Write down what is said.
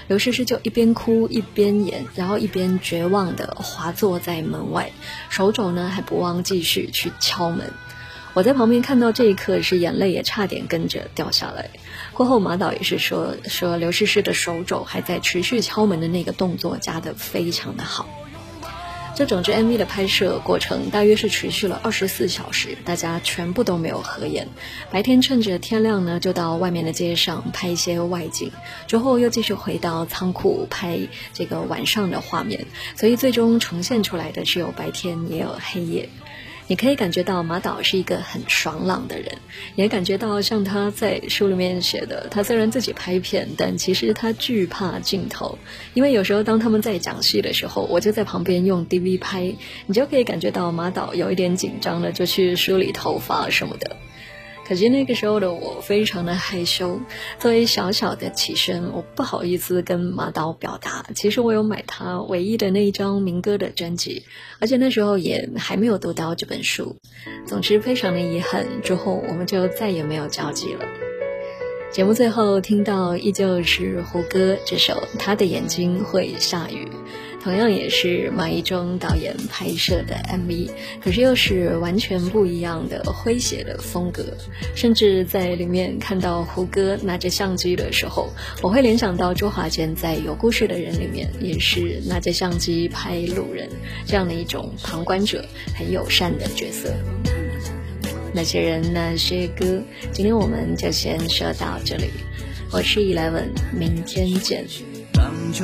刘诗诗就一边哭一边演，然后一边绝望地滑坐在门外，手肘呢还不忘继续去敲门。我在旁边看到这一刻是眼泪也差点跟着掉下来。过后马导也是说刘诗诗的手肘还在持续敲门的那个动作加得非常的好。这整支 MV 的拍摄过程大约是持续了24小时，大家全部都没有合眼。白天趁着天亮呢，就到外面的街上拍一些外景，之后又继续回到仓库拍这个晚上的画面，所以最终呈现出来的是有白天也有黑夜。你可以感觉到马导是一个很爽朗的人，也感觉到像他在书里面写的，他虽然自己拍片，但其实他惧怕镜头，因为有时候当他们在讲戏的时候，我就在旁边用 DV 拍，你就可以感觉到马导有一点紧张的就去梳理头发什么的。可是那个时候的我非常的害羞，作为小小的起身，我不好意思跟马导表达，其实我有买他唯一的那一张民歌的专辑，而且那时候也还没有读到这本书。总之非常的遗憾，之后我们就再也没有交集了。节目最后听到依旧是胡歌这首《他的眼睛会下雨》，同样也是马一中导演拍摄的 MV， 可是又是完全不一样的诙谐的风格。甚至在里面看到胡歌拿着相机的时候，我会联想到周华健在《有故事的人》里面也是拿着相机拍路人，这样的一种旁观者很友善的角色。那些人那些歌，今天我们就先说到这里。我是 Eleven， 明天见。